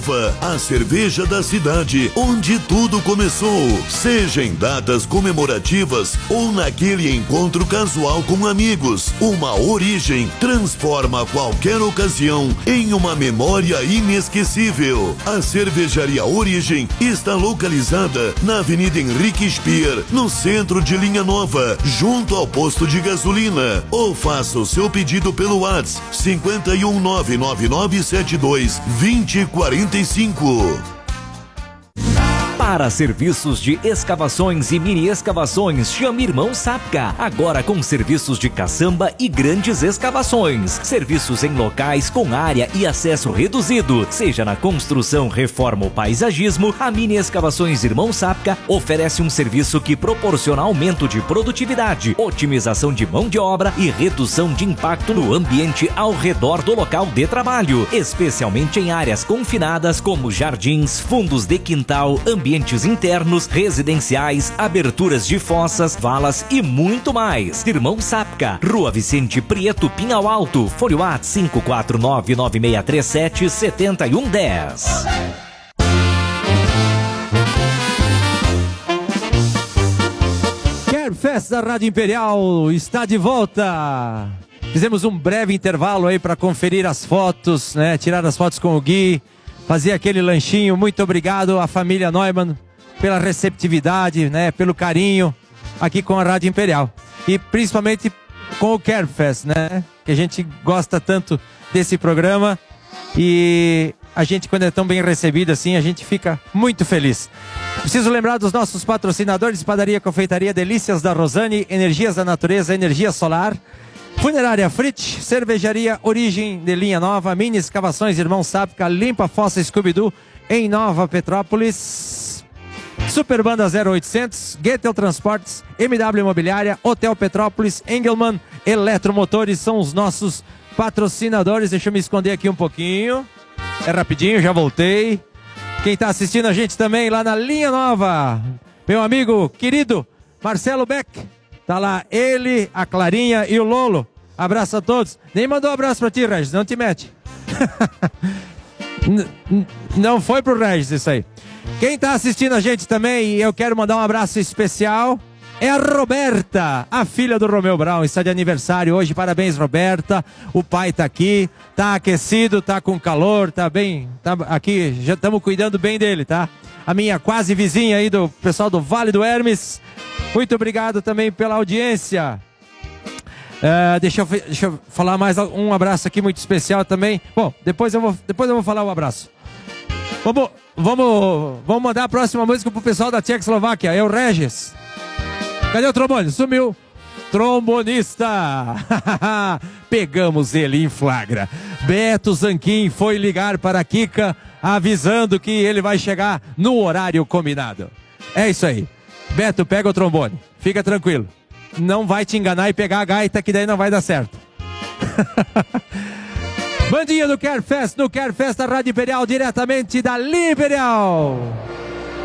A cerveja da cidade, onde tudo começou, seja em datas comemorativas ou naquele encontro casual com amigos. Uma Origem transforma qualquer ocasião em uma memória inesquecível. A cervejaria Origem está localizada na Avenida Henrique Speer, no centro de Linha Nova, junto ao posto de gasolina. Ou faça o seu pedido pelo WhatsApp 51999722045. Para serviços de escavações e mini escavações, chame Irmão Sapka. Agora com serviços de caçamba e grandes escavações. Serviços em locais com área e acesso reduzido. Seja na construção, reforma ou paisagismo, a Mini Escavações Irmão Sapka oferece um serviço que proporciona aumento de produtividade, otimização de mão de obra e redução de impacto no ambiente ao redor do local de trabalho, especialmente em áreas confinadas como jardins, fundos de quintal, ambientes internos, residenciais, aberturas de fossas, valas e muito mais. Irmão Sapka, Rua Vicente Prieto, Pinhal Alto, Fone WhatsApp 54996377110. Kerfest da Rádio Imperial está de volta. Fizemos um breve intervalo aí para conferir as fotos, né? Tirar as fotos com o Gui, fazer aquele lanchinho. Muito obrigado à família Neumann pela receptividade, né? Pelo carinho aqui com a Rádio Imperial. E principalmente com o Kerfest, né? Que a gente gosta tanto desse programa. E a gente, quando é tão bem recebido assim, a gente fica muito feliz. Preciso lembrar dos nossos patrocinadores: Padaria Confeitaria Delícias da Rosane, Energias da Natureza, Energia Solar, Funerária Fritz, Cervejaria Origem de Linha Nova, Mini Escavações Irmão Sapka, Limpa Fossa Scooby-Doo em Nova Petrópolis, Super Banda 0800, Getel Transportes, MW Imobiliária, Hotel Petrópolis, Engelmann Eletromotores são os nossos patrocinadores. Deixa eu me esconder aqui um pouquinho. É rapidinho, já voltei. Quem está assistindo a gente também lá na Linha Nova, meu amigo querido Marcelo Beck. Tá lá ele, a Clarinha e o Lolo. Abraço a todos. Nem mandou um abraço pra ti, Regis, não te mete. Não foi pro Regis isso aí. Quem tá assistindo a gente também, e eu quero mandar um abraço especial, é a Roberta, a filha do Romeu Brown. Está de aniversário hoje, parabéns, Roberta. O pai tá aqui, tá aquecido, tá com calor, tá bem, tá aqui, já estamos cuidando bem dele, tá? A minha quase vizinha aí do pessoal do Vale do Hermes. Muito obrigado também pela audiência. Deixa eu falar mais um abraço aqui muito especial também. Bom, depois eu vou falar um abraço. Vamos mandar a próxima música pro pessoal da Tchecoslováquia. É o Regis. Cadê o trombone? Sumiu. Trombonista. Pegamos ele em flagra. Beto Zanquim foi ligar para a Kika avisando que ele vai chegar no horário combinado. É isso aí. Beto, pega o trombone. Fica tranquilo. Não vai te enganar e pegar a gaita, que daí não vai dar certo. Bandinha do Kerfest, no Kerfest da Rádio Imperial, diretamente da Linha Imperial.